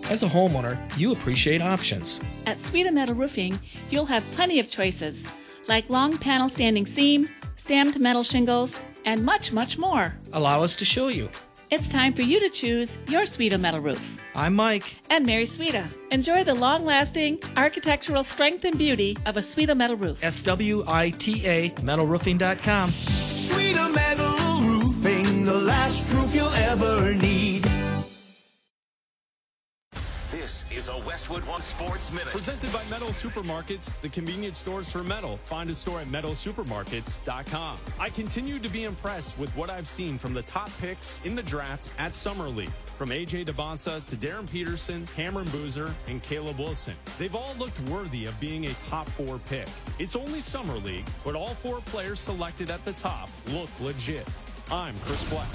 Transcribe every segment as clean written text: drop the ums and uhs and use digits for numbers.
As a homeowner, you appreciate options. At Sweeta Metal Roofing, you'll have plenty of choices, like long panel standing seam, stamped metal shingles, and much, much more. Allow us to show you. It's time for you to choose your Sweeta Metal Roof. I'm Mike. And Mary Sweeta. Enjoy the long-lasting architectural strength and beauty of a Sweeta Metal Roof. SWITA metalroofing.com. Sweeta Metal Roofing, the last roof you'll ever need. This is a Westwood One Sports Minute. Presented by Metal Supermarkets, the convenience stores for metal. Find a store at metalsupermarkets.com. I continue to be impressed with what I've seen from the top picks in the draft at Summer League. From A.J. Debonsa to Darren Peterson, Cameron Boozer, and Caleb Wilson. They've all looked worthy of being a top 4 pick. It's only Summer League, but all 4 players selected at the top look legit. I'm Chris Black.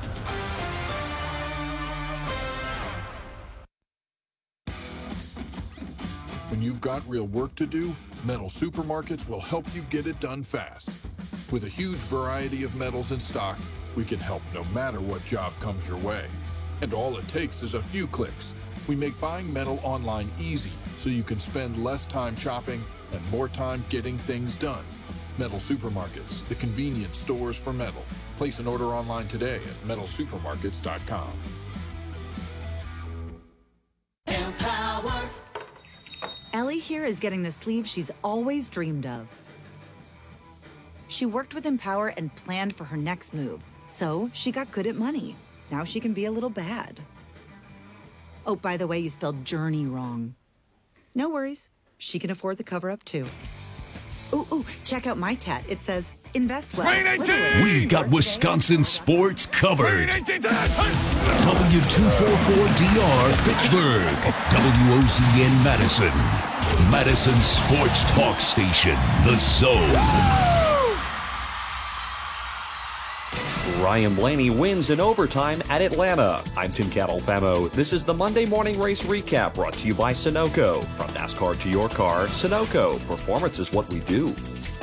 When you've got real work to do, Metal Supermarkets will help you get it done fast. With a huge variety of metals in stock, we can help no matter what job comes your way. And all it takes is a few clicks. We make buying metal online easy so you can spend less time shopping and more time getting things done. Metal Supermarkets, the convenience stores for metal. Place an order online today at metalsupermarkets.com. Empower. Ellie here is getting the sleeve she's always dreamed of. She worked with Empower and planned for her next move, so she got good at money. Now she can be a little bad. Oh, by the way, you spelled journey wrong. No worries. She can afford the cover-up, too. Ooh, check out my tat. It says, invest well. We've got Wisconsin sports covered. W244DR Fitchburg. WOZN Madison. Madison Sports Talk Station. The Zone. Ryan Blaney wins in overtime at Atlanta. I'm Tim Catalfamo. This is the Monday Morning Race Recap brought to you by Sunoco. From NASCAR to your car, Sunoco. Performance is what we do.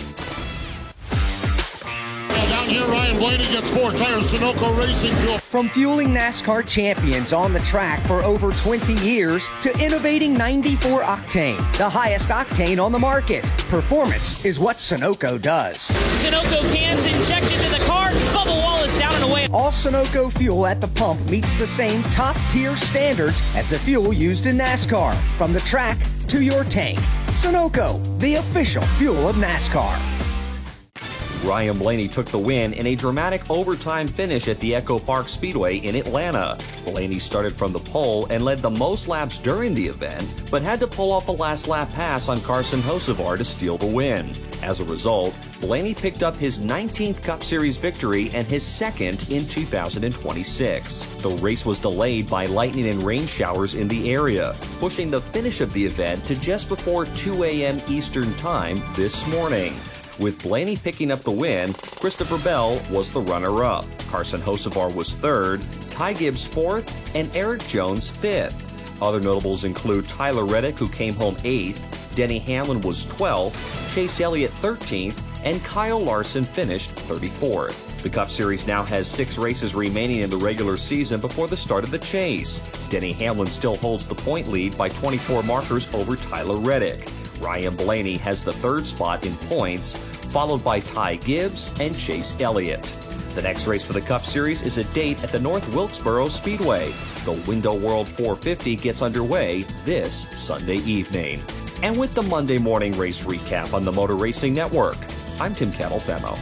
Down here, Ryan Blaney gets 4 tires, Sunoco Racing Fuel. From fueling NASCAR champions on the track for over 20 years to innovating 94 Octane, the highest octane on the market. Performance is what Sunoco does. Sunoco cans injected into the car, bubble wall is down and away. All Sunoco fuel at the pump meets the same top-tier standards as the fuel used in NASCAR. From the track to your tank. Sunoco, the official fuel of NASCAR. Ryan Blaney took the win in a dramatic overtime finish at the Echo Park Speedway in Atlanta. Blaney started from the pole and led the most laps during the event, but had to pull off a last lap pass on Carson Hocevar to steal the win. As a result, Blaney picked up his 19th Cup Series victory and his second in 2026. The race was delayed by lightning and rain showers in the area, pushing the finish of the event to just before 2 a.m. Eastern Time this morning. With Blaney picking up the win, Christopher Bell was the runner-up. Carson Hocevar was third, Ty Gibbs fourth, and Eric Jones fifth. Other notables include Tyler Reddick, who came home 8th, Denny Hamlin was 12th, Chase Elliott 13th, and Kyle Larson finished 34th. The Cup Series now has 6 races remaining in the regular season before the start of the chase. Denny Hamlin still holds the point lead by 24 markers over Tyler Reddick. Ryan Blaney has the 3rd spot in points, followed by Ty Gibbs and Chase Elliott. The next race for the Cup Series is a date at the North Wilkesboro Speedway. The Window World 450 gets underway this Sunday evening. And with the Monday Morning Race Recap on the Motor Racing Network, I'm Tim Catalfamo.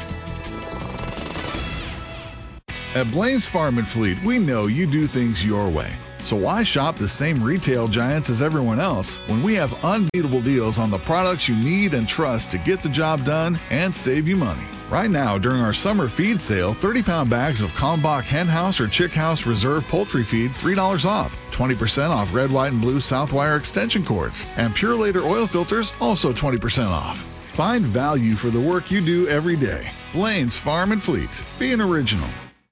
At Blaine's Farm and Fleet, we know you do things your way. So why shop the same retail giants as everyone else when we have unbeatable deals on the products you need and trust to get the job done and save you money? Right now, during our summer feed sale, 30-pound bags of Kalmbach Hen House or Chick House Reserve Poultry Feed, $3 off. 20% off red, white, and blue Southwire extension cords. And Pure Later oil filters, also 20% off. Find value for the work you do every day. Blaine's Farm and Fleet. Be an original.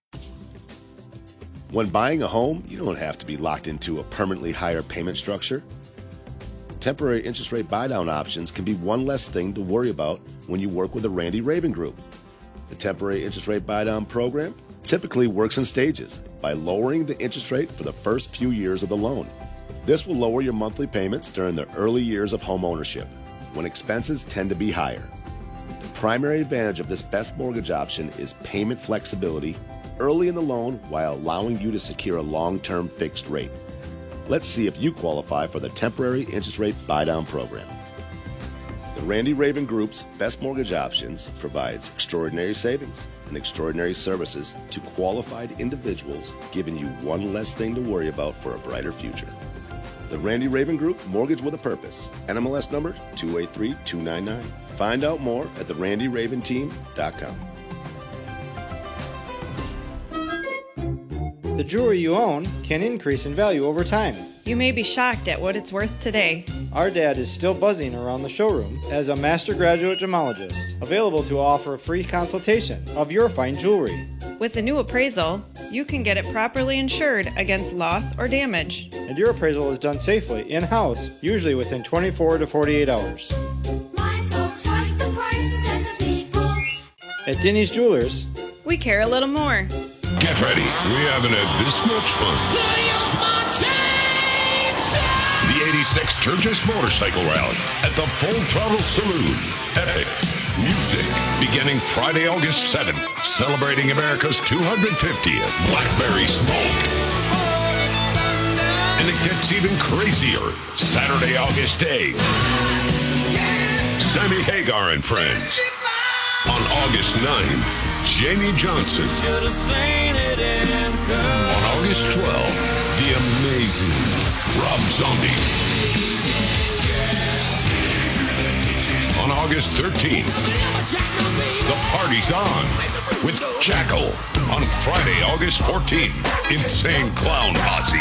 When buying a home, you don't have to be locked into a permanently higher payment structure. Temporary interest rate buy-down options can be one less thing to worry about when you work with the Randy Raven Group. The temporary interest rate buy-down program typically works in stages by lowering the interest rate for the first few years of the loan. This will lower your monthly payments during the early years of home ownership, when expenses tend to be higher. The primary advantage of this best mortgage option is payment flexibility early in the loan while allowing you to secure a long-term fixed rate. Let's see if you qualify for the temporary interest rate buy-down program. The Randy Raven Group's Best Mortgage Options provides extraordinary savings and extraordinary services to qualified individuals, giving you one less thing to worry about for a brighter future. The Randy Raven Group, Mortgage with a Purpose. NMLS number 283299. Find out more at therandyraventeam.com. The jewelry you own can increase in value over time. You may be shocked at what it's worth today. Our dad is still buzzing around the showroom as a master graduate gemologist, available to offer a free consultation of your fine jewelry. With the new appraisal, you can get it properly insured against loss or damage. And your appraisal is done safely, in-house, usually within 24 to 48 hours. My folks like the prices and the people. At Denny's Jewelers, we care a little more. Get ready. We haven't had this much fun. The 86 Sturgis Motorcycle Rally at the Full Throttle Saloon. Epic music beginning Friday, August 7th, celebrating America's 250th Blackberry Smoke. And it gets even crazier Saturday, August 8th. Sammy Hagar and Friends. On August 9th, Jamie Johnson. On August 12th, the amazing Rob Zombie. On August 13th, the party's on with Jackal. On Friday, August 14th, Insane Clown Posse.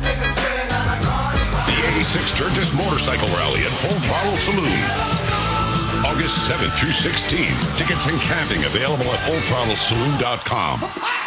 The 86 Sturgis Motorcycle Rally at Full Throttle Saloon. August 7th through 16th. Tickets and camping available at fullthrottlesaloon.com.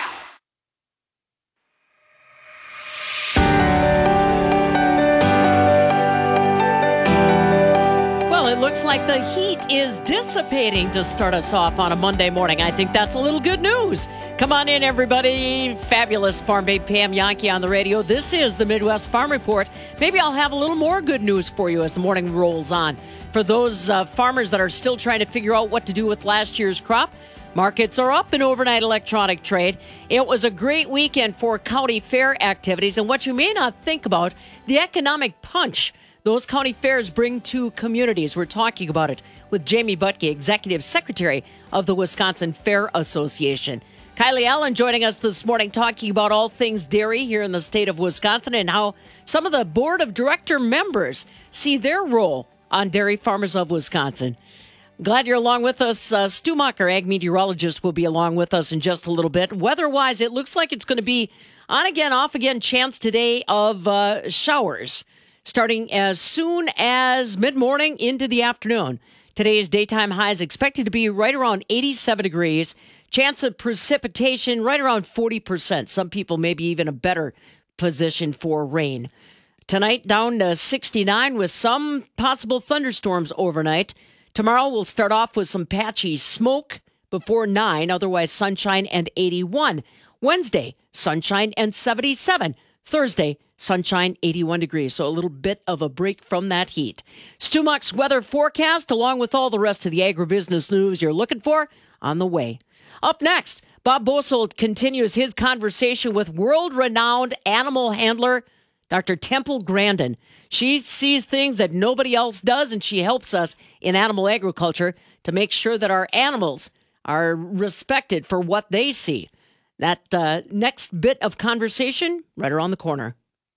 Well, it looks like the heat is dissipating to start us off on a Monday morning. I think that's a little good news. Come on in, everybody. Fabulous Farm Babe Pam Yankee on the radio. This is the Midwest Farm Report. Maybe I'll have a little more good news for you as the morning rolls on. For those farmers that are still trying to figure out what to do with last year's crop, markets are up in overnight electronic trade. It was a great weekend for county fair activities, and what you may not think about, the economic punch those county fairs bring to communities. We're talking about it with Jamie Butke, Executive Secretary of the Wisconsin Fair Association. Kylie Allen joining us this morning talking about all things dairy here in the state of Wisconsin and how some of the board of director members see their role on Dairy Farmers of Wisconsin. Glad you're along with us. Stu Mocker, ag meteorologist, will be along with us in just a little bit. Weather-wise, it looks like it's going to be on again, off again chance today of showers starting as soon as mid-morning into the afternoon. Today's daytime high is expected to be right around 87 degrees. Chance of precipitation right around 40%. Some people maybe even a better position for rain. Tonight down to 69 with some possible thunderstorms overnight. Tomorrow we'll start off with some patchy smoke before 9, otherwise sunshine and 81. Wednesday, sunshine and 77. Thursday, sunshine, 81 degrees. So a little bit of a break from that heat. Stu Mock's weather forecast, along with all the rest of the agribusiness news you're looking for, on the way. Up next, Bob Bosold continues his conversation with world-renowned animal handler, Dr. Temple Grandin. She sees things that nobody else does, and she helps us in animal agriculture to make sure that our animals are respected for what they see. That next bit of conversation right around the corner.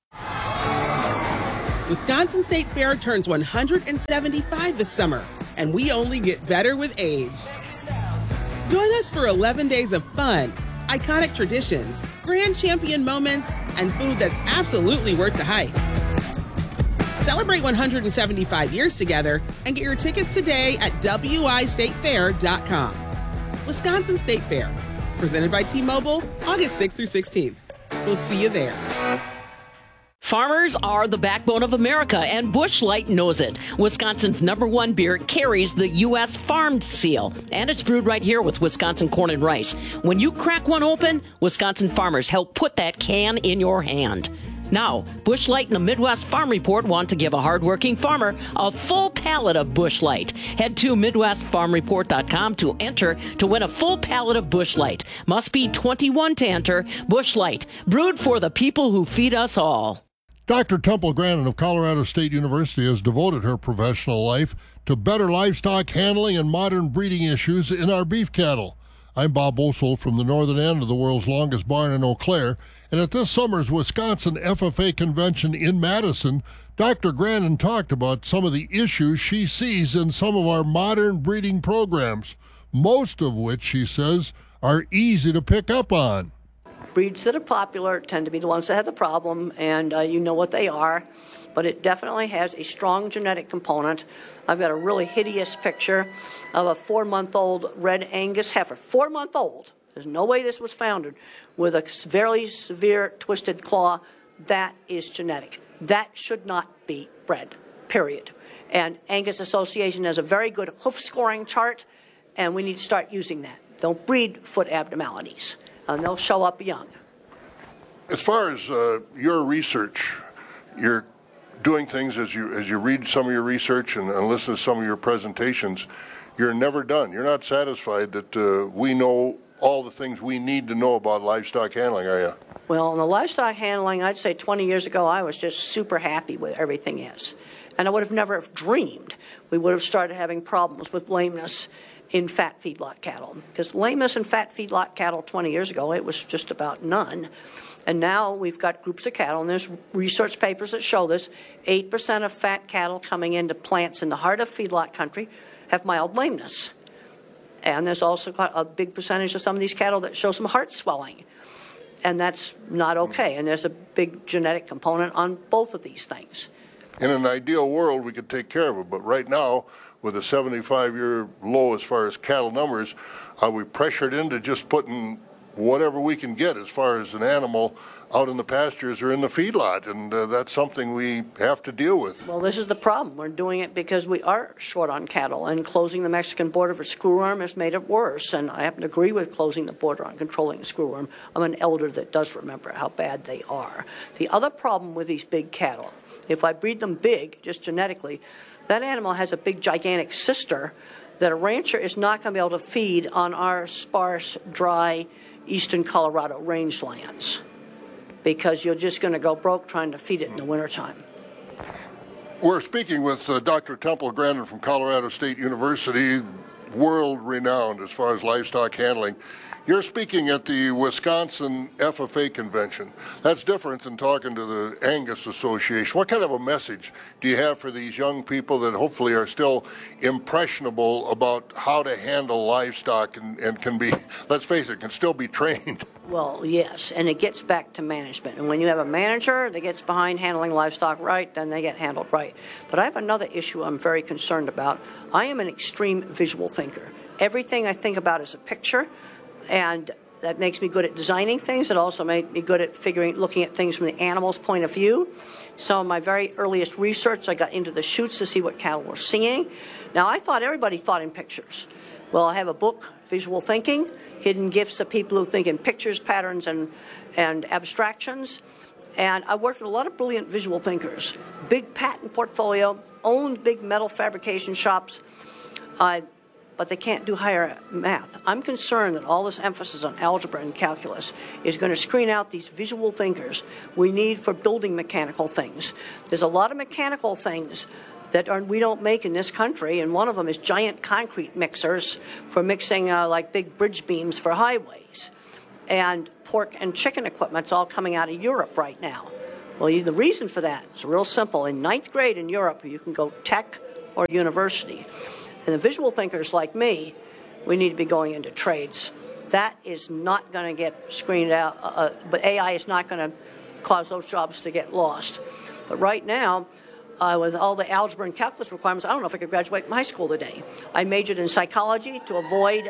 Wisconsin State Fair turns 175 this summer, and we only get better with age. Join us for 11 days of fun, iconic traditions, grand champion moments, and food that's absolutely worth the hype. Celebrate 175 years together and get your tickets today at wistatefair.com. Wisconsin State Fair, presented by T-Mobile, August 6th through 16th. We'll see you there. Farmers are the backbone of America, and Busch Light knows it. Wisconsin's #1 beer carries the U.S. Farmed seal, and it's brewed right here with Wisconsin corn and rice. When you crack one open, Wisconsin farmers help put that can in your hand. Now, Busch Light and the Midwest Farm Report want to give a hardworking farmer a full pallet of Busch Light. Head to MidwestFarmReport.com to enter to win a full pallet of Busch Light. Must be 21 to enter. Busch Light, brewed for the people who feed us all. Dr. Temple Grandin of Colorado State University has devoted her professional life to better livestock handling and modern breeding issues in our beef cattle. I'm Bob Bosold from the northern end of the world's longest barn in Eau Claire, and at this summer's Wisconsin FFA convention in Madison, Dr. Grandin talked about some of the issues she sees in some of our modern breeding programs, most of which, she says, are easy to pick up on. Breeds that are popular tend to be the ones that have the problem, and you know what they are, but it definitely has a strong genetic component. I've got a really hideous picture of a 4-month-old red Angus heifer, 4-month-old. There's no way this was founded, with a very severe twisted claw. That is genetic. That should not be bred, period. And Angus Association has a very good hoof scoring chart, and we need to start using that. Don't breed foot abnormalities, and they'll show up young. As far as your research, you're doing things as you read some of your research and listen to some of your presentations, you're never done. You're not satisfied that we know all the things we need to know about livestock handling, are you? Well, in the livestock handling, I'd say 20 years ago, I was just super happy with everything is. And I would have never dreamed we would have started having problems with lameness in fat feedlot cattle. Because lameness in fat feedlot cattle 20 years ago, it was just about none. And now we've got groups of cattle, and there's research papers that show this. 8% of fat cattle coming into plants in the heart of feedlot country have mild lameness. And there's also a big percentage of some of these cattle that show some heart swelling. And that's not okay. And there's a big genetic component on both of these things. In an ideal world, we could take care of it. But right now, with a 75-year low as far as cattle numbers, are we pressured into just putting whatever we can get as far as an animal out in the pastures or in the feedlot? And that's something we have to deal with. Well, this is the problem. We're doing it because we are short on cattle, and closing the Mexican border for screwworm has made it worse. And I happen to agree with closing the border on controlling the screwworm. I'm an elder that does remember how bad they are. The other problem with these big cattle, if I breed them big, just genetically, that animal has a big, gigantic sister that a rancher is not going to be able to feed on our sparse, dry, eastern Colorado rangelands, because you're just going to go broke trying to feed it in the wintertime. We're speaking with Dr. Temple Grandin from Colorado State University, world-renowned as far as livestock handling. You're speaking at the Wisconsin FFA convention. That's different than talking to the Angus Association. What kind of a message do you have for these young people that hopefully are still impressionable about how to handle livestock and can be, let's face it, can still be trained? Well, yes, and it gets back to management. And when you have a manager that gets behind handling livestock right, then they get handled right. But I have another issue I'm very concerned about. I am an extreme visual thinker. Everything I think about is a picture, and that makes me good at designing things. It also made me good at looking at things from the animal's point of view. Some of my very earliest research, I got into the chutes to see what cattle were seeing. Now, I thought everybody thought in pictures. Well, I have a book, Visual Thinking, Hidden Gifts of People Who Think in Pictures, Patterns, and Abstractions. And I worked with a lot of brilliant visual thinkers. Big patent portfolio, owned big metal fabrication shops, but they can't do higher math. I'm concerned that all this emphasis on algebra and calculus is going to screen out these visual thinkers we need for building mechanical things. There's a lot of mechanical things that we don't make in this country, and one of them is giant concrete mixers for mixing like big bridge beams for highways. And pork and chicken equipment's all coming out of Europe right now. Well, the reason for that is real simple. In 9th grade in Europe, you can go tech or university. And the visual thinkers like me, we need to be going into trades. That is not going to get screened out, but AI is not going to cause those jobs to get lost. But right now, with all the algebra and calculus requirements, I don't know if I could graduate from high school today. I majored in psychology to avoid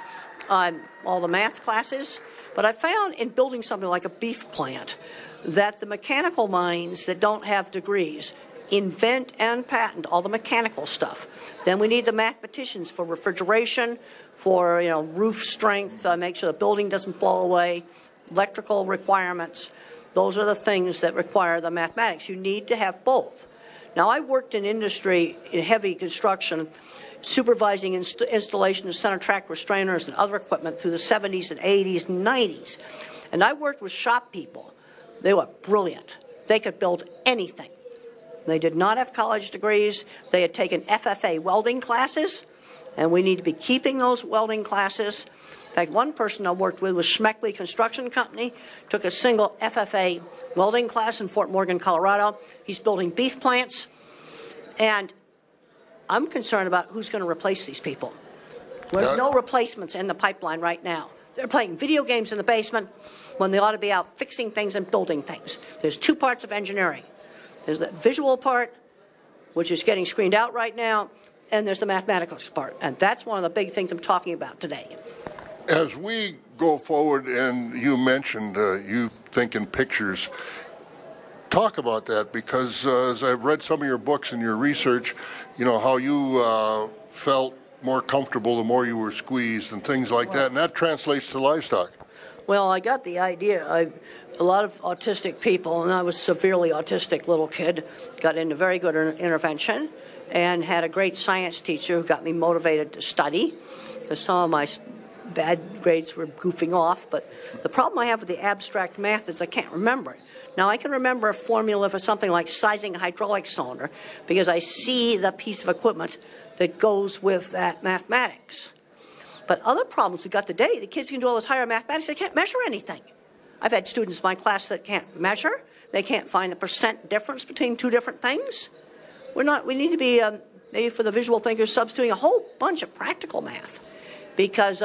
all the math classes. But I found in building something like a beef plant that the mechanical minds that don't have degrees invent and patent all the mechanical stuff. Then we need the mathematicians for refrigeration, for roof strength, make sure the building doesn't blow away, electrical requirements. Those are the things that require the mathematics. You need to have both. Now, I worked in industry in heavy construction, supervising installation of center track restrainers and other equipment through the 70s and 80s and 90s. And I worked with shop people. They were brilliant. They could build anything. They did not have college degrees. They had taken FFA welding classes, and we need to be keeping those welding classes. In fact, one person I worked with was Schmeckley Construction Company, took a single FFA welding class in Fort Morgan, Colorado. He's building beef plants, and I'm concerned about who's going to replace these people. There's no replacements in the pipeline right now. They're playing video games in the basement when they ought to be out fixing things and building things. There's two parts of engineering. There's the visual part, which is getting screened out right now, and there's the mathematical part. And that's one of the big things I'm talking about today. As we go forward, and you mentioned you think in pictures, talk about that, because as I've read some of your books and your research, you know, how you felt more comfortable the more you were squeezed and things like that, and that translates to livestock. Well, I got the idea. A lot of autistic people, and I was a severely autistic little kid, got into very good intervention and had a great science teacher who got me motivated to study, because some of my bad grades were goofing off. But the problem I have with the abstract math is I can't remember it. Now, I can remember a formula for something like sizing a hydraulic cylinder because I see the piece of equipment that goes with that mathematics. But other problems we've got today, the kids can do all this higher mathematics, they can't measure anything. I've had students in my class that can't measure. They can't find the percent difference between two different things. We need to be, maybe for the visual thinkers, substituting a whole bunch of practical math, because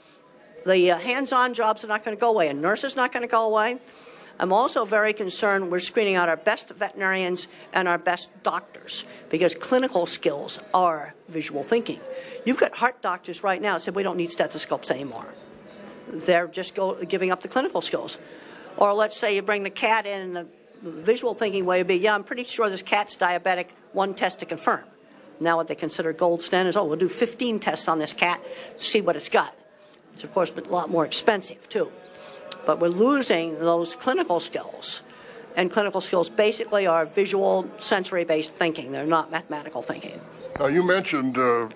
the hands-on jobs are not going to go away. A nurse is not going to go away. I'm also very concerned we're screening out our best veterinarians and our best doctors, because clinical skills are visual thinking. You've got heart doctors right now that say we don't need stethoscopes anymore. They're just giving up the clinical skills. Or let's say you bring the cat in, and the visual thinking way would be, yeah, I'm pretty sure this cat's diabetic, one test to confirm. Now what they consider gold standard is, we'll do 15 tests on this cat, see what it's got. It's, of course, a lot more expensive, too. But we're losing those clinical skills. And clinical skills basically are visual, sensory-based thinking. They're not mathematical thinking. Now, you mentioned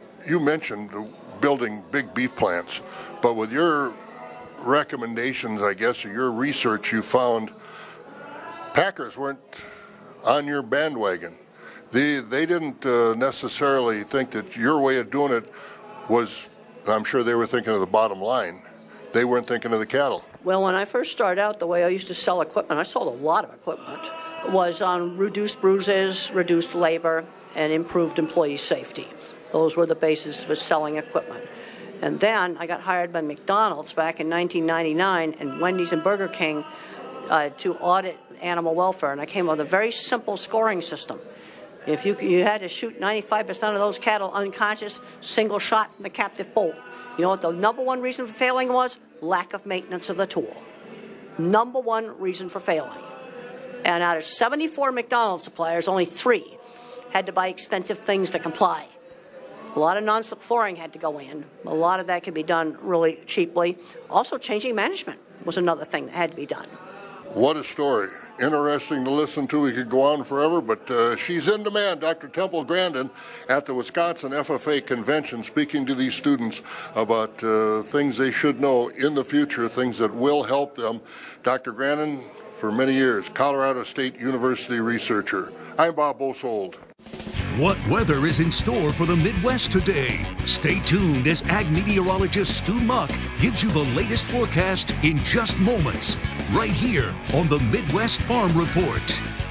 building big beef plants, but with your recommendations, I guess, or your research, you found packers weren't on your bandwagon. They didn't necessarily think that your way of doing it was, I'm sure they were thinking of the bottom line. They weren't thinking of the cattle. Well, when I first started out, the way I used to sell equipment, I sold a lot of equipment, was on reduced bruises, reduced labor, and improved employee safety. Those were the basis for selling equipment. And then I got hired by McDonald's back in 1999 and Wendy's and Burger King to audit animal welfare. And I came up with a very simple scoring system. If you had to shoot 95% of those cattle unconscious, single shot from the captive bull. You know what the number one reason for failing was? Lack of maintenance of the tool. Number one reason for failing. And out of 74 McDonald's suppliers, only 3 had to buy expensive things to comply. A lot of non-slip flooring had to go in. A lot of that could be done really cheaply. Also, changing management was another thing that had to be done. What a story. Interesting to listen to. We could go on forever, but she's in demand. Dr. Temple Grandin at the Wisconsin FFA Convention, speaking to these students about things they should know in the future, things that will help them. Dr. Grandin, for many years, Colorado State University researcher. I'm Bob Bosold. What weather is in store for the Midwest today? Stay tuned as ag meteorologist Stu Muck gives you the latest forecast in just moments, right here on the Midwest Farm Report.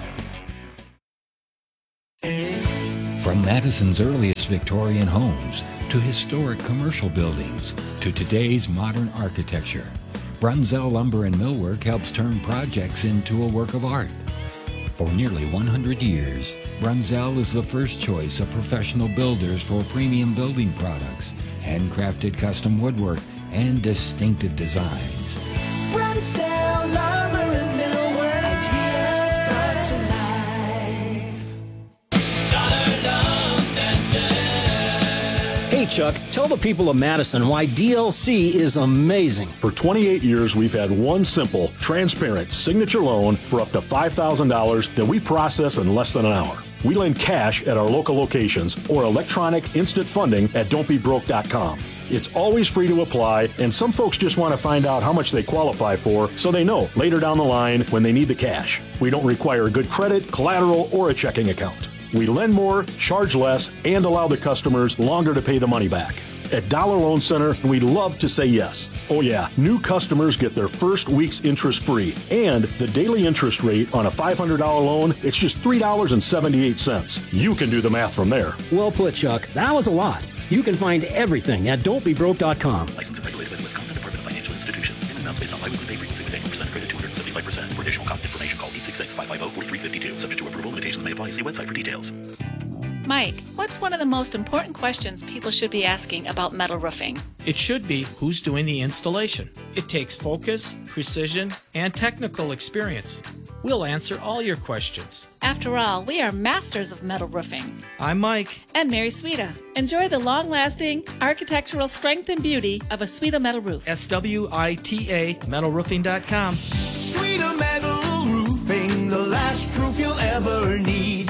From Madison's earliest Victorian homes to historic commercial buildings to today's modern architecture, Brunzell Lumber and Millwork helps turn projects into a work of art. For nearly 100 years, Brunzell is the first choice of professional builders for premium building products, handcrafted custom woodwork, and distinctive designs. Brunzell Lumber and Millwork, ideas brought to life. Hey Hey, Chuck, tell the people of Madison why DLC is amazing. For 28 years, we've had one simple, transparent signature loan for up to $5,000 that we process in less than an hour. We lend cash at our local locations or electronic instant funding at don'tbebroke.com. It's always free to apply, and some folks just want to find out how much they qualify for so they know later down the line when they need the cash. We don't require good credit, collateral, or a checking account. We lend more, charge less, and allow the customers longer to pay the money back. At Dollar Loan Center, we love to say yes. Oh yeah, new customers get their first week's interest free, and the daily interest rate on a $500 loan, it's just $3.78. You can do the math from there. Well put, Chuck. That was a lot. You can find everything at don'tbebroke.com. Licensed and regulated by the Wisconsin Department of Financial Institutions. In amounts based on biweekly pay frequency with annual percent credit 275%. For additional cost information, call 866-550-4352. Subject to approval, limitations may apply. See website for details. Mike, what's one of the most important questions people should be asking about metal roofing? It should be who's doing the installation. It takes focus, precision, and technical experience. We'll answer all your questions. After all, we are masters of metal roofing. I'm Mike. And Mary Sweda. Enjoy the long-lasting architectural strength and beauty of a Sweda metal roof. SWITA metalroofing.com. Sweda Metal Roofing, the last roof you'll ever need.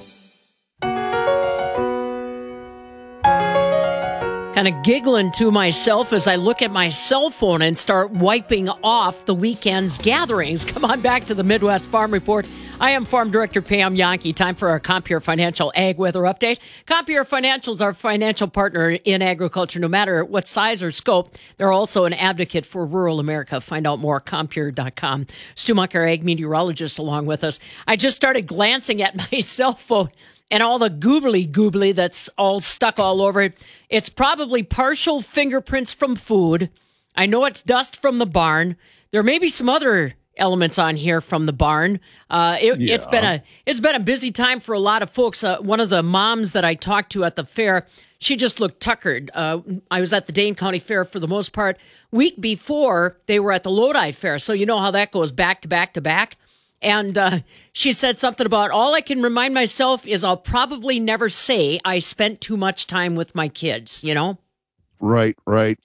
Kind of giggling to myself as I look at my cell phone and start wiping off the weekend's gatherings. Come on back to the Midwest Farm Report. I am Farm Director Pam Yankee. Time for our Compeer Financial Ag Weather Update. Compeer Financial is our financial partner in agriculture, no matter what size or scope. They're also an advocate for rural America. Find out more at Compeer.com. Stu Muck, our ag meteorologist, along with us. I just started glancing at my cell phone and all the goobly that's all stuck all over it. It's probably partial fingerprints from food. I know it's dust from the barn. There may be some other elements on here from the barn. It's been a busy time for a lot of folks. One of the moms that I talked to at the fair, she just looked tuckered. I was at the Dane County Fair for the most part. Week before, they were at the Lodi Fair, so you know how that goes back to back to back. And she said something about, all I can remind myself is I'll probably never say I spent too much time with my kids, you know? Right.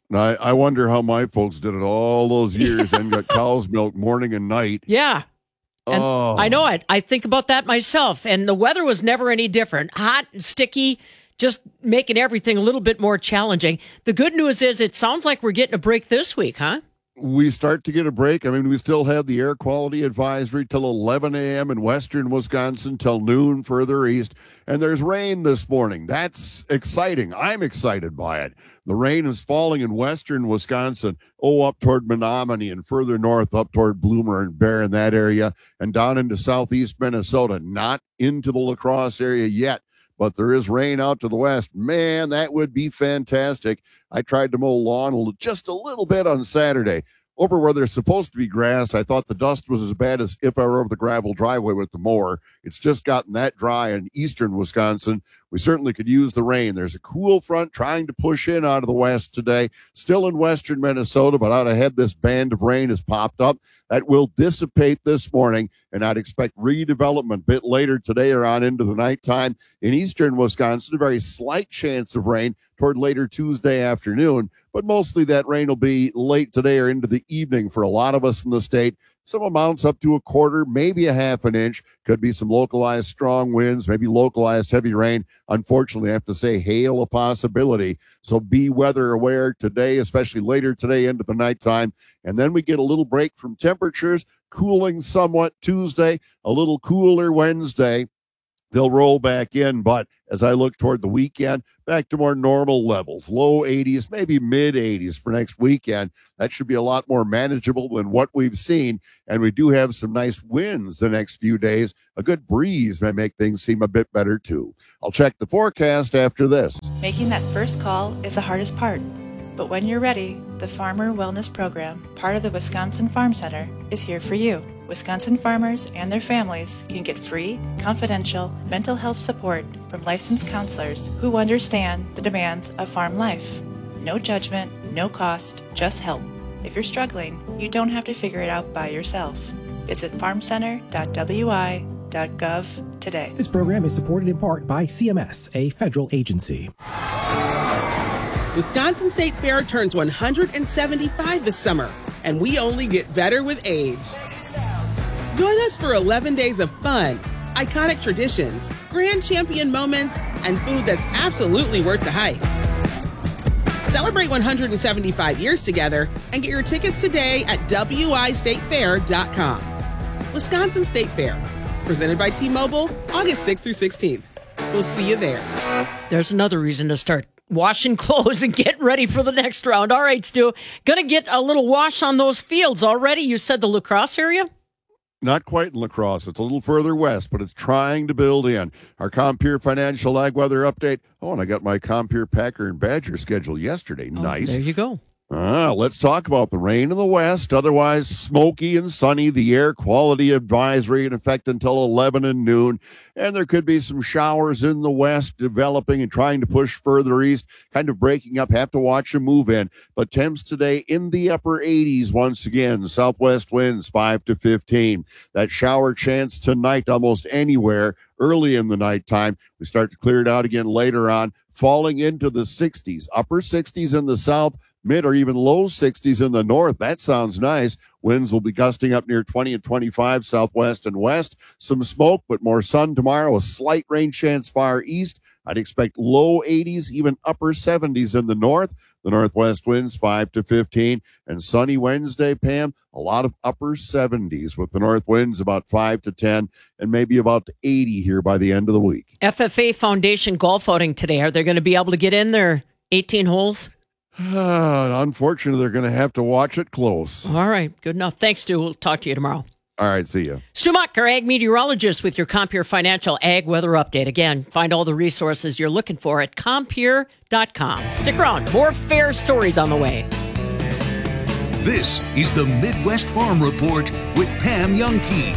I wonder how my folks did it all those years and got cow's milk morning and night. Yeah. And I know it. I think about that myself. And the weather was never any different. Hot, sticky, just making everything a little bit more challenging. The good news is it sounds like we're getting a break this week, huh? We start to get a break. I mean, we still have the air quality advisory till 11 a.m. in western Wisconsin till noon further east. And there's rain this morning. That's exciting. I'm excited by it. The rain is falling in western Wisconsin, up toward Menominee and further north up toward Bloomer and Bear in that area and down into southeast Minnesota, not into the La Crosse area yet. But there is rain out to the west. Man, that would be fantastic. I tried to mow lawn just a little bit on Saturday. Over where there's supposed to be grass, I thought the dust was as bad as if I were over the gravel driveway with the mower. It's just gotten that dry in eastern Wisconsin. We certainly could use the rain. There's a cool front trying to push in out of the west today. Still in western Minnesota, but out ahead, this band of rain has popped up. That will dissipate this morning, and I'd expect redevelopment a bit later today or on into the nighttime. In eastern Wisconsin, a very slight chance of rain toward later Tuesday afternoon, but mostly that rain will be late today or into the evening for a lot of us in the state. Some amounts up to a quarter, maybe a half an inch. Could be some localized strong winds, maybe localized heavy rain. Unfortunately, I have to say hail a possibility. So be weather aware today, especially later today into the nighttime. And then we get a little break from temperatures, cooling somewhat Tuesday, a little cooler Wednesday. They'll roll back in, but as I look toward the weekend, back to more normal levels, low 80s, maybe mid 80s for next weekend. That should be a lot more manageable than what we've seen, and we do have some nice winds the next few days. A good breeze may make things seem a bit better, too. I'll check the forecast after this. Making that first call is the hardest part, but when you're ready, the Farmer Wellness Program, part of the Wisconsin Farm Center, is here for you. Wisconsin farmers and their families can get free, confidential mental health support from licensed counselors who understand the demands of farm life. No judgment, no cost, just help. If you're struggling, you don't have to figure it out by yourself. Visit farmcenter.wi.gov today. This program is supported in part by CMS, a federal agency. Wisconsin State Fair turns 175 this summer, and we only get better with age. Join us for 11 days of fun, iconic traditions, grand champion moments, and food that's absolutely worth the hype. Celebrate 175 years together and get your tickets today at wistatefair.com. Wisconsin State Fair, presented by T-Mobile, August 6th through 16th. We'll see you there. There's another reason to start washing clothes and get ready for the next round. All right, Stu, gonna get a little wash on those fields already. You said the La Crosse area? Not quite in La Crosse. It's a little further west, but it's trying to build in. Our Compeer Financial Ag Weather Update. Oh, and I got my Compeer Packer and Badger schedule yesterday. Nice. There you go. Let's talk about the rain in the west. Otherwise, smoky and sunny. The air quality advisory in effect until 11 and noon. And there could be some showers in the west developing and trying to push further east, kind of breaking up. Have to watch them move in. But temps today in the upper 80s once again. Southwest winds 5 to 15. That shower chance tonight almost anywhere early in the nighttime. We start to clear it out again later on, falling into the 60s. Upper 60s in the south. Mid or even low 60s in the north. That sounds nice. Winds will be gusting up near 20 and 25 southwest and west. Some smoke, but more sun tomorrow. A slight rain chance far east. I'd expect low 80s, even upper 70s in the north. The northwest winds 5 to 15. And sunny Wednesday, Pam, a lot of upper 70s with the north winds about 5 to 10 and maybe about 80 here by the end of the week. FFA Foundation golf outing today. Are they going to be able to get in their 18 holes? Unfortunately, they're going to have to watch it close. All right. Good enough. Thanks, Stu. We'll talk to you tomorrow. All right. See you. Stu Muck, our ag meteorologist with your Compeer Financial Ag Weather Update. Again, find all the resources you're looking for at Compeer.com. Stick around. More fair stories on the way. This is the Midwest Farm Report with Pam Youngkey.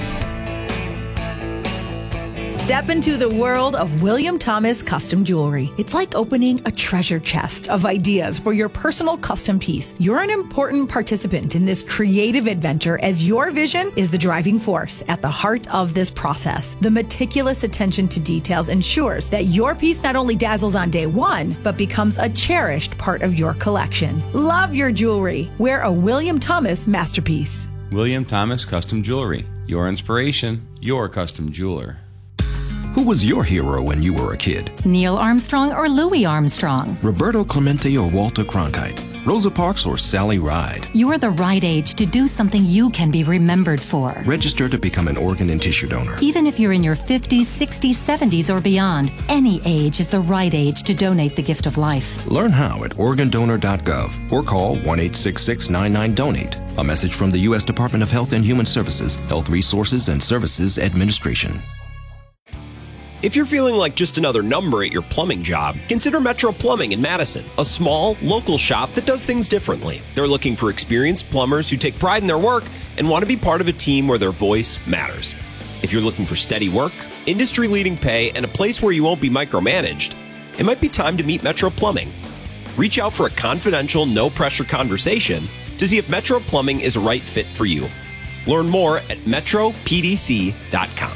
Step into the world of William Thomas Custom Jewelry. It's like opening a treasure chest of ideas for your personal custom piece. You're an important participant in this creative adventure as your vision is the driving force at the heart of this process. The meticulous attention to details ensures that your piece not only dazzles on day one, but becomes a cherished part of your collection. Love your jewelry. Wear a William Thomas masterpiece. William Thomas Custom Jewelry. Your inspiration, your custom jeweler. Who was your hero when you were a kid? Neil Armstrong or Louis Armstrong? Roberto Clemente or Walter Cronkite? Rosa Parks or Sally Ride? You're the right age to do something you can be remembered for. Register to become an organ and tissue donor. Even if you're in your 50s, 60s, 70s, or beyond, any age is the right age to donate the gift of life. Learn how at organdonor.gov or call 1-866-99-DONATE. A message from the U.S. Department of Health and Human Services, Health Resources and Services Administration. If you're feeling like just another number at your plumbing job, consider Metro Plumbing in Madison, a small, local shop that does things differently. They're looking for experienced plumbers who take pride in their work and want to be part of a team where their voice matters. If you're looking for steady work, industry-leading pay, and a place where you won't be micromanaged, it might be time to meet Metro Plumbing. Reach out for a confidential, no-pressure conversation to see if Metro Plumbing is a right fit for you. Learn more at metropdc.com.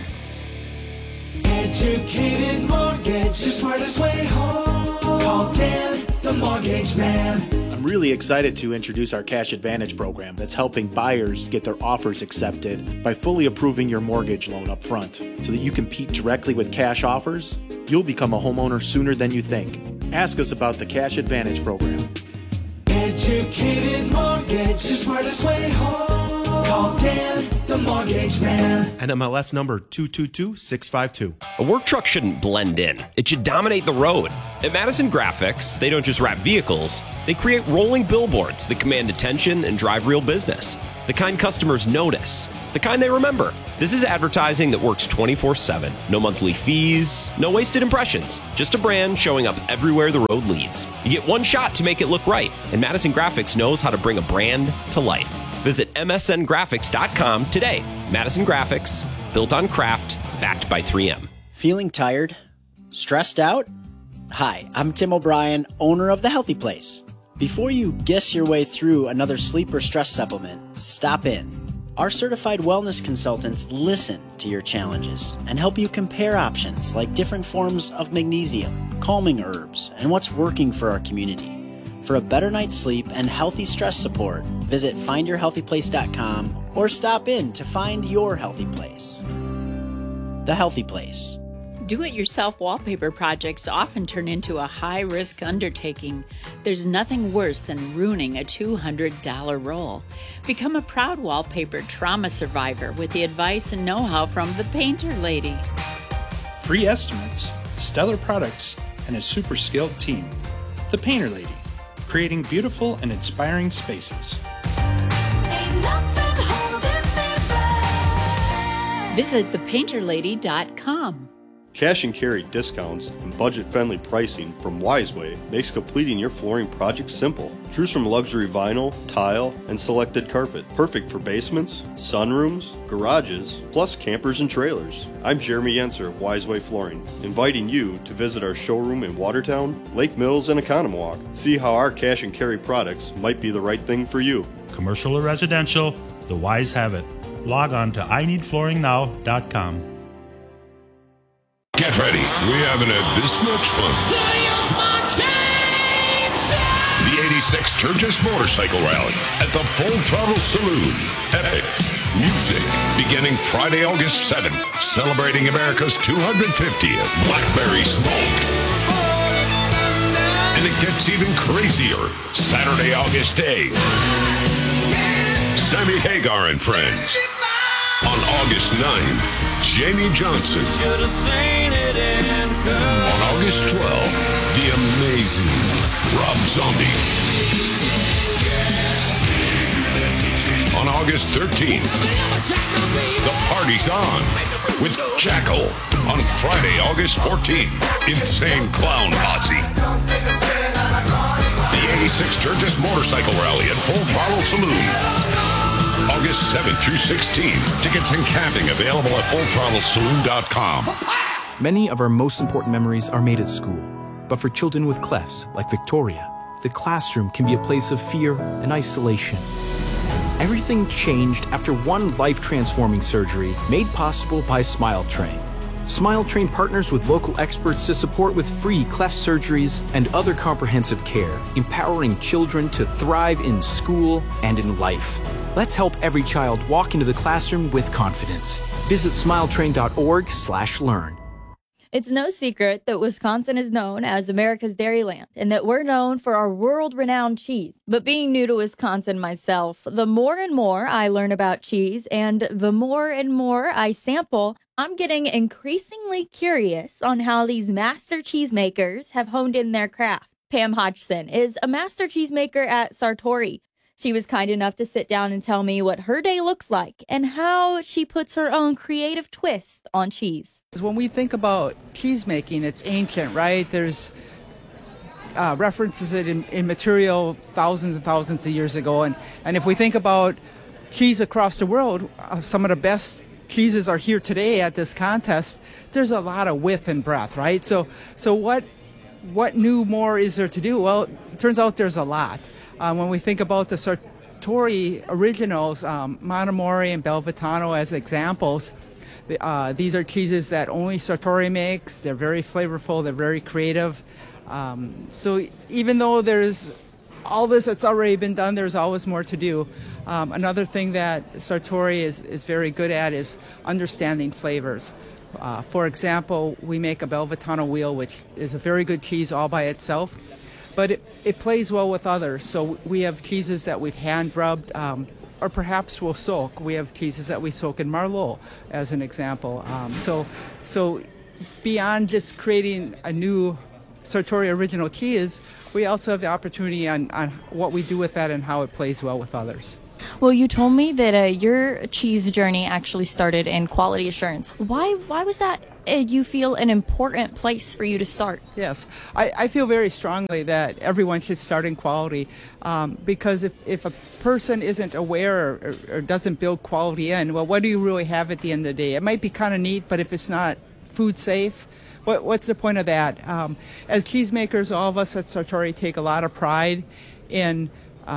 Educated mortgage, the smartest way home. Call Dan, the mortgage man. I'm really excited to introduce our Cash Advantage program that's helping buyers get their offers accepted by fully approving your mortgage loan up front. So that you compete directly with cash offers, you'll become a homeowner sooner than you think. Ask us about the Cash Advantage program. Educated mortgage, the smartest way home. Call Dan, the mortgage man. NMLS number 222652. A work truck shouldn't blend in. It should dominate the road. At Madison Graphics, they don't just wrap vehicles, they create rolling billboards that command attention and drive real business. The kind customers notice. The kind they remember. This is advertising that works 24/7. No monthly fees, no wasted impressions. Just a brand showing up everywhere the road leads. You get one shot to make it look right, and Madison Graphics knows how to bring a brand to life. Visit msngraphics.com today. Madison Graphics, built on craft, backed by 3M. Feeling tired? Stressed out? Hi, I'm Tim O'Brien, owner of The Healthy Place. Before you guess your way through another sleep or stress supplement, stop in. Our certified wellness consultants listen to your challenges and help you compare options like different forms of magnesium, calming herbs, and what's working for our community. For a better night's sleep and healthy stress support, visit findyourhealthyplace.com or stop in to find your healthy place. The Healthy Place. Do-it-yourself wallpaper projects often turn into a high-risk undertaking. There's nothing worse than ruining a $200 roll. Become a proud wallpaper trauma survivor with the advice and know-how from the Painter Lady. Free estimates, stellar products, and a super skilled team. The Painter Lady, creating beautiful and inspiring spaces. Visit thepainterlady.com. Cash and carry discounts and budget-friendly pricing from Wiseway makes completing your flooring project simple. Choose from luxury vinyl, tile, and selected carpet. Perfect for basements, sunrooms, garages, plus campers and trailers. I'm Jeremy Yenser of Wiseway Flooring, inviting you to visit our showroom in Watertown, Lake Mills, and Economwalk. See how our cash and carry products might be the right thing for you. Commercial or residential, the Wise have it. Log on to INeedFlooringNow.com. Get ready. We haven't had this much fun. The 86 Sturgis Motorcycle Rally at the Full Throttle Saloon. Epic music beginning Friday, August 7th, celebrating America's 250th Blackberry Smoke. And it gets even crazier Saturday, August 8th. Sammy Hagar and friends. On August 9th, Jamie Johnson. On August 12th, the amazing Rob Zombie. On August 13th, the party's on with Jackal. On Friday, August 14th, Insane Clown Posse. The 86 Sturgis Motorcycle Rally at Full Throttle Saloon. August 7th through 16th. Tickets and camping available at fullthrottlesaloon.com. Many of our most important memories are made at school. But for children with clefts, like Victoria, the classroom can be a place of fear and isolation. Everything changed after one life-transforming surgery made possible by SmileTrain. SmileTrain partners with local experts to support with free cleft surgeries and other comprehensive care, empowering children to thrive in school and in life. Let's help every child walk into the classroom with confidence. Visit smiletrain.org/learn. It's no secret that Wisconsin is known as America's Dairyland and that we're known for our world-renowned cheese. But being new to Wisconsin myself, the more and more I learn about cheese and the more and more I sample, I'm getting increasingly curious on how these master cheesemakers have honed in their craft. Pam Hodgson is a master cheesemaker at Sartori. She was kind enough to sit down and tell me what her day looks like and how she puts her own creative twist on cheese. When we think about cheese making, it's ancient, right? There's references it in material thousands and thousands of years ago. And if we think about cheese across the world, some of the best cheeses are here today at this contest. There's a lot of width and breadth, right? So what new more is there to do? Well, it turns out there's a lot. When we think about the Sartori originals, Montemori and Belvitano as examples, these are cheeses that only Sartori makes. They're very flavorful. They're very creative. So even though there's all this that's already been done, there's always more to do. Another thing that Sartori is very good at is understanding flavors. For example, we make a Belvitano wheel, which is a very good cheese all by itself. But it plays well with others. So we have cheeses that we've hand rubbed, or perhaps we'll soak. We have cheeses that we soak in Merlot, as an example. So beyond just creating a new Sartori original cheese, we also have the opportunity on what we do with that and how it plays well with others. Well, you told me that your cheese journey actually started in quality assurance. Why was that you feel an important place for you to start? Yes, I feel very strongly that everyone should start in quality because if a person isn't aware or doesn't build quality in, well, what do you really have at the end of the day? It might be kind of neat, but if it's not food safe, what's the point of that? As cheesemakers, all of us at Sartori take a lot of pride in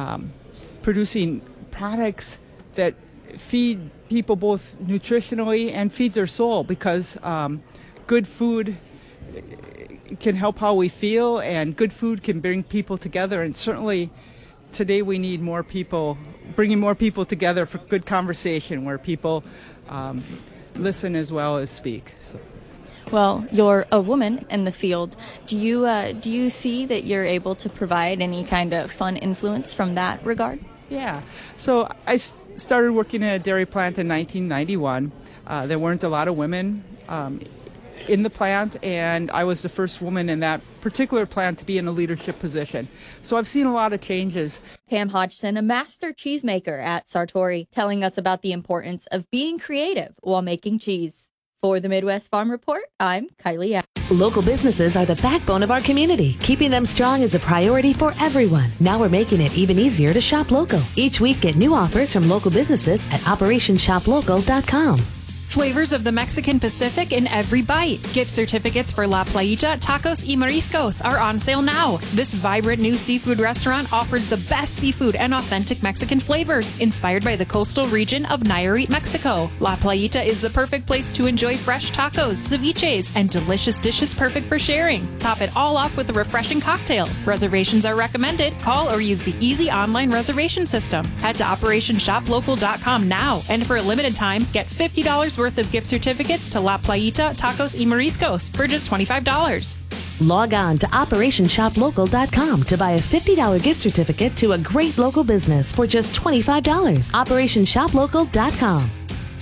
producing products that feed people both nutritionally and feed their soul, because good food can help how we feel, and good food can bring people together. And certainly today we need more people, bringing more people together for good conversation where people listen as well as speak. So. Well, you're a woman in the field. Do you see that you're able to provide any kind of fun influence from that regard? Yeah. So I started working at a dairy plant in 1991. There weren't a lot of women in the plant, and I was the first woman in that particular plant to be in a leadership position. So I've seen a lot of changes. Pam Hodgson, a master cheesemaker at Sartori, telling us about the importance of being creative while making cheese. For the Midwest Farm Report, I'm Kylie App. Local businesses are the backbone of our community. Keeping them strong is a priority for everyone. Now we're making it even easier to shop local. Each week, get new offers from local businesses at OperationShopLocal.com. Flavors of the Mexican Pacific in every bite. Gift certificates for La Playita Tacos y Mariscos are on sale now. This vibrant new seafood restaurant offers the best seafood and authentic Mexican flavors, inspired by the coastal region of Nayarit, Mexico. La Playita is the perfect place to enjoy fresh tacos, ceviches, and delicious dishes perfect for sharing. Top it all off with a refreshing cocktail. Reservations are recommended. Call or use the easy online reservation system. Head to OperationShopLocal.com now, and for a limited time, get $50 worth of gift certificates to La Playita Tacos y Mariscos for just $25. Log on to OperationShopLocal.com to buy a $50 gift certificate to a great local business for just $25. OperationShopLocal.com.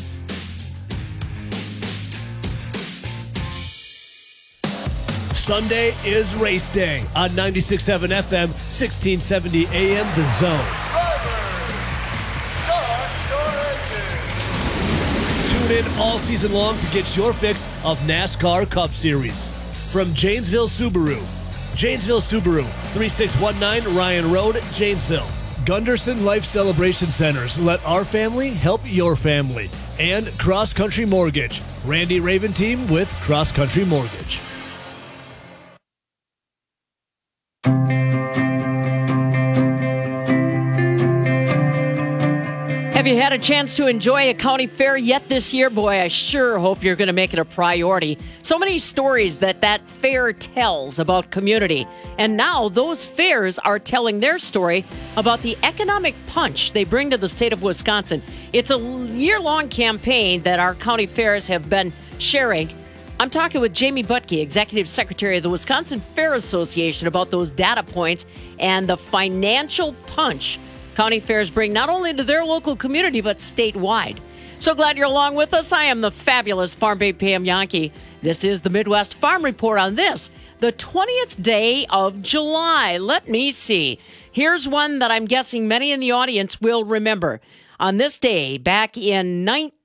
Sunday is race day on 96.7 FM, 1670 AM, The Zone. Tune in all season long to get your fix of NASCAR Cup Series. From Janesville Subaru, 3619 Ryan Road, Janesville. Gunderson Life Celebration Centers. Let our family help your family. And Cross Country Mortgage. Randy Raven team with Cross Country Mortgage. Have you had a chance to enjoy a county fair yet this year? Boy, I sure hope you're going to make it a priority. So many stories that fair tells about community. And now those fairs are telling their story about the economic punch they bring to the state of Wisconsin. It's a year-long campaign that our county fairs have been sharing. I'm talking with Jamie Butke, Executive Secretary of the Wisconsin Fair Association, about those data points and the financial punch county fairs bring not only to their local community, but statewide. So glad you're along with us. I am the fabulous Farm Babe Pam Jahnke. This is the Midwest Farm Report on this, the 20th day of July. Let me see. Here's one that I'm guessing many in the audience will remember. On this day, back in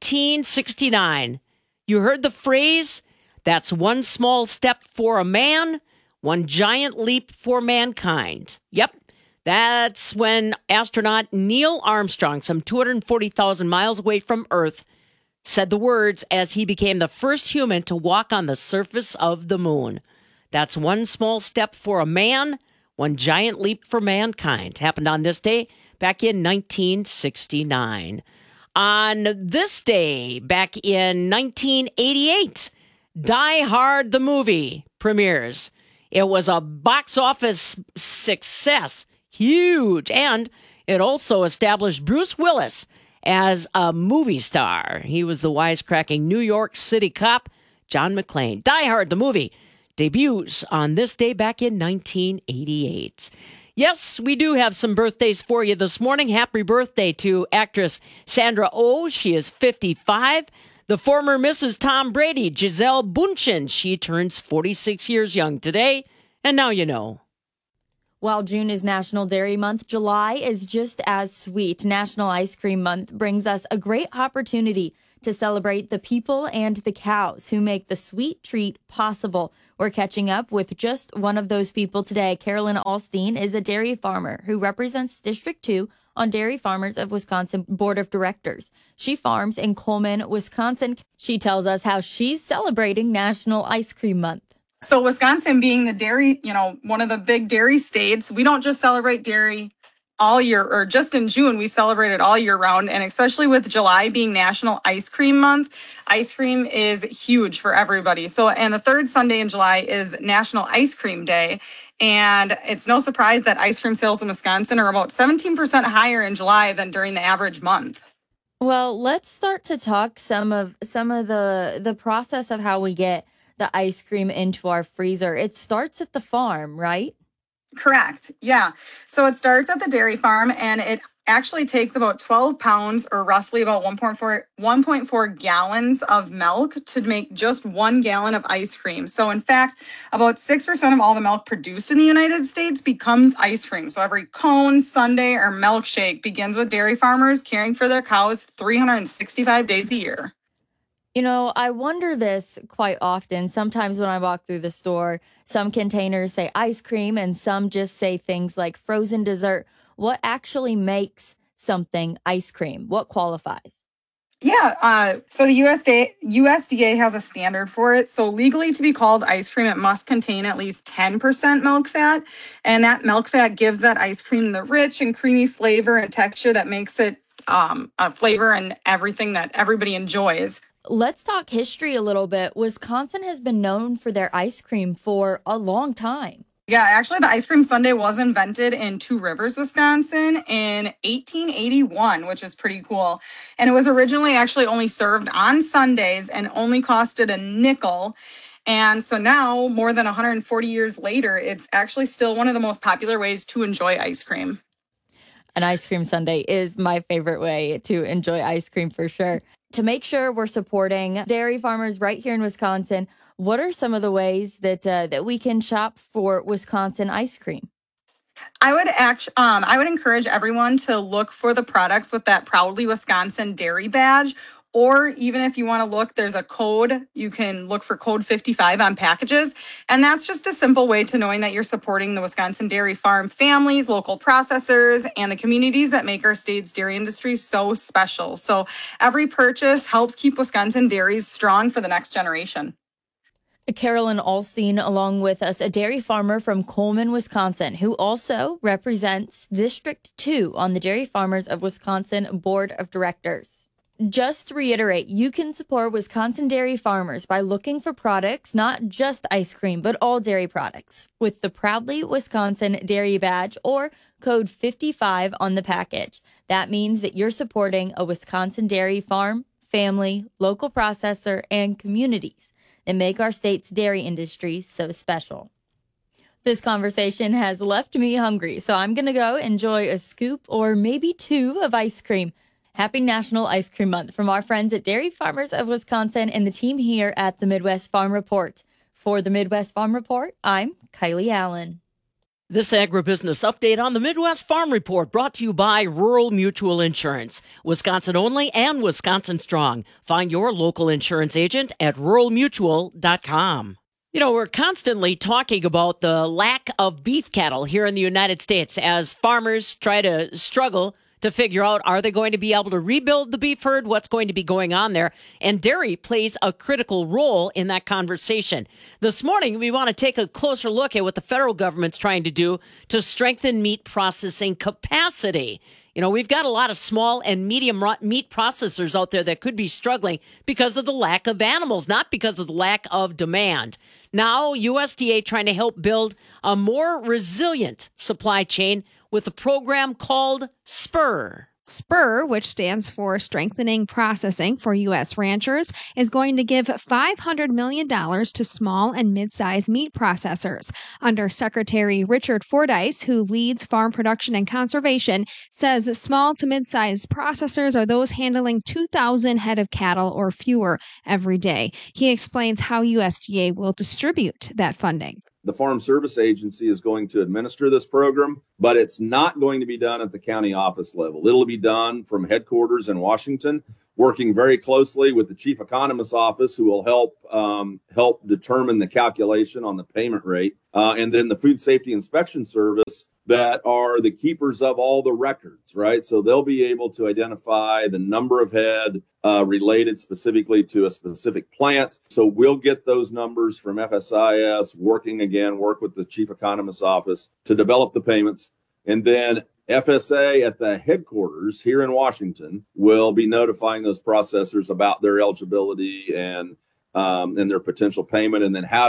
1969, you heard the phrase, "That's one small step for a man, one giant leap for mankind." Yep. That's when astronaut Neil Armstrong, some 240,000 miles away from Earth, said the words as he became the first human to walk on the surface of the moon. That's one small step for a man, one giant leap for mankind. Happened on this day back in 1969. On this day, back in 1988, Die Hard the movie premieres. It was a box office success. Huge. And it also established Bruce Willis as a movie star. He was the wisecracking New York City cop, John McClane. Die Hard, the movie, debuts on this day back in 1988. Yes, we do have some birthdays for you this morning. Happy birthday to actress Sandra Oh. She is 55. The former Mrs. Tom Brady, Gisele Bündchen. She turns 46 years young today. And now you know. While June is National Dairy Month, July is just as sweet. National Ice Cream Month brings us a great opportunity to celebrate the people and the cows who make the sweet treat possible. We're catching up with just one of those people today. Carolyn Alstein is a dairy farmer who represents District 2 on Dairy Farmers of Wisconsin Board of Directors. She farms in Coleman, Wisconsin. She tells us how she's celebrating National Ice Cream Month. So Wisconsin being the dairy, one of the big dairy states, we don't just celebrate dairy all year, or just in June, we celebrate it all year round. And especially with July being National Ice Cream Month, ice cream is huge for everybody. So, and the third Sunday in July is National Ice Cream Day. And it's no surprise that ice cream sales in Wisconsin are about 17% higher in July than during the average month. Well, let's start to talk some of the process of how we get the ice cream into our freezer. It starts at the farm, right? Correct. Yeah. So it starts at the dairy farm, and it actually takes about 12 pounds or roughly about 1.4 gallons of milk to make just 1 gallon of ice cream. So in fact, about 6% of all the milk produced in the United States becomes ice cream. So every cone, sundae, or milkshake begins with dairy farmers caring for their cows 365 days a year. You know, I wonder this quite often. Sometimes when I walk through the store, some containers say ice cream and some just say things like frozen dessert. What actually makes something ice cream? What qualifies? Yeah, so the USDA has a standard for it. So legally to be called ice cream, it must contain at least 10% milk fat. And that milk fat gives that ice cream the rich and creamy flavor and texture that makes it a flavor and everything that everybody enjoys. Let's talk history a little bit. Wisconsin has been known for their ice cream for a long time. Yeah, actually, the ice cream sundae was invented in Two Rivers, Wisconsin in 1881, which is pretty cool. And it was originally actually only served on Sundays and only costed a nickel. And so now, more than 140 years later, it's actually still one of the most popular ways to enjoy ice cream. An ice cream sundae is my favorite way to enjoy ice cream for sure. To make sure we're supporting dairy farmers right here in Wisconsin, what are some of the ways that we can shop for Wisconsin ice cream? I would encourage everyone to look for the products with that Proudly Wisconsin dairy badge. Or even if you want to look, there's a code. You can look for code 55 on packages. And that's just a simple way to knowing that you're supporting the Wisconsin dairy farm families, local processors, and the communities that make our state's dairy industry so special. So every purchase helps keep Wisconsin dairies strong for the next generation. Carolyn Alstein, along with us, a dairy farmer from Coleman, Wisconsin, who also represents District 2 on the Dairy Farmers of Wisconsin Board of Directors. Just to reiterate, you can support Wisconsin dairy farmers by looking for products, not just ice cream, but all dairy products, with the Proudly Wisconsin Dairy Badge or code 55 on the package. That means that you're supporting a Wisconsin dairy farm, family, local processor, and communities that make our state's dairy industry so special. This conversation has left me hungry, so I'm going to go enjoy a scoop or maybe two of ice cream. Happy National Ice Cream Month from our friends at Dairy Farmers of Wisconsin and the team here at the Midwest Farm Report. For the Midwest Farm Report, I'm Kylie Allen. This agribusiness update on the Midwest Farm Report brought to you by Rural Mutual Insurance. Wisconsin only and Wisconsin strong. Find your local insurance agent at ruralmutual.com. You know, we're constantly talking about the lack of beef cattle here in the United States as farmers try to struggle to figure out, are they going to be able to rebuild the beef herd? What's going to be going on there? And dairy plays a critical role in that conversation. This morning, we want to take a closer look at what the federal government's trying to do to strengthen meat processing capacity. You know, we've got a lot of small and medium meat processors out there that could be struggling because of the lack of animals, not because of the lack of demand. Now, USDA trying to help build a more resilient supply chain with a program called SPUR. SPUR, which stands for Strengthening Processing for U.S. Ranchers, is going to give $500 million to small and mid-sized meat processors. Under Secretary Richard Fordyce, who leads farm production and conservation, says small to mid-sized processors are those handling 2,000 head of cattle or fewer every day. He explains how USDA will distribute that funding. The Farm Service Agency is going to administer this program, but it's not going to be done at the county office level. It'll be done from headquarters in Washington, working very closely with the Chief Economist's office, who will help determine the calculation on the payment rate, and then the Food Safety Inspection Service that are the keepers of all the records, right? So they'll be able to identify the number of head related specifically to a specific plant. So we'll get those numbers from FSIS, work with the Chief Economist's office to develop the payments. And then FSA at the headquarters here in Washington will be notifying those processors about their eligibility and their potential payment, and then how